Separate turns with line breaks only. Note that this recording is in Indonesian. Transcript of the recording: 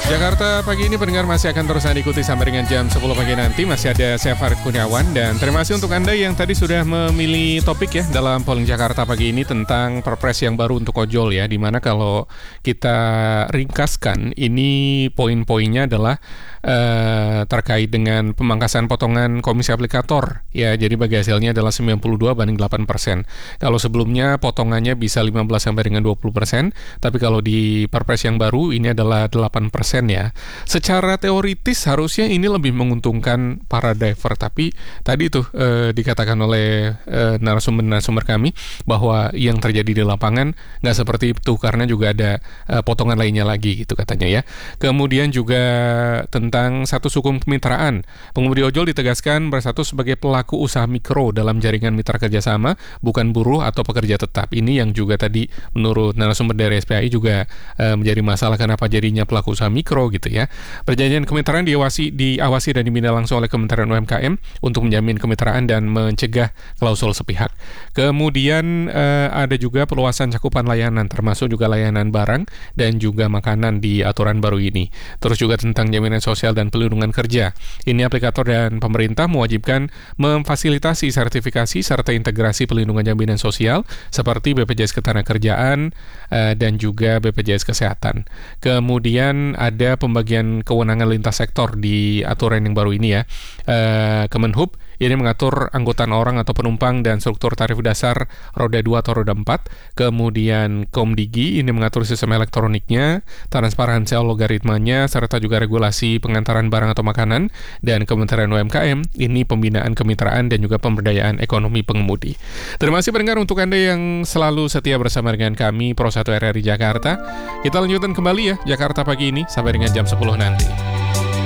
Jakarta pagi ini pendengar masih akan terus diikuti sampai dengan jam 10 pagi nanti. Masih ada saya Farid Kurniawan. Dan terima kasih untuk Anda yang tadi sudah memilih topik ya dalam polling Jakarta pagi ini tentang perpres yang baru untuk ojol ya. Dimana kalau kita ringkaskan, ini poin-poinnya adalah terkait dengan pemangkasan potongan komisi aplikator ya. Jadi bagi hasilnya adalah 92 banding 8%. Kalau sebelumnya potongannya bisa 15 sampai dengan 20%, tapi kalau di perpres yang baru ini adalah 8% ya. Secara teoritis harusnya ini lebih menguntungkan para driver, tapi tadi tuh dikatakan oleh narasumber kami bahwa yang terjadi di lapangan nggak seperti itu karena juga ada potongan lainnya lagi gitu katanya ya. Kemudian juga tentang status hukum kemitraan. Pengemudi ojol ditegaskan berstatus sebagai pelaku usaha mikro dalam jaringan mitra kerjasama, bukan buruh atau pekerja tetap. Ini yang juga tadi menurut narasumber dari SPAI juga menjadi masalah kenapa jadinya pelaku usaha mikro gitu ya. Perjanjian kemitraan diawasi dan dibina langsung oleh Kementerian UMKM untuk menjamin kemitraan dan mencegah klausul sepihak. Kemudian ada juga perluasan cakupan layanan termasuk juga layanan barang dan juga makanan di aturan baru ini. Terus juga tentang jaminan sosial dan pelindungan kerja. Ini aplikator dan pemerintah mewajibkan memfasilitasi sertifikasi serta integrasi pelindungan jaminan sosial seperti BPJS Ketenagakerjaan dan juga BPJS Kesehatan. Kemudian ada pembagian kewenangan lintas sektor di aturan yang baru ini ya. Kemenhub ini mengatur angkutan orang atau penumpang dan struktur tarif dasar roda 2 atau roda 4. Kemudian Komdigi ini mengatur sistem elektroniknya, transparansi logaritmanya, serta juga regulasi pengantaran barang atau makanan. Dan Kementerian UMKM ini pembinaan kemitraan dan juga pemberdayaan ekonomi pengemudi. Terima kasih pendengar untuk Anda yang selalu setia bersama dengan kami Pro 1 RRI Jakarta. Kita lanjutkan kembali ya Jakarta pagi ini sampai dengan jam 10 nanti.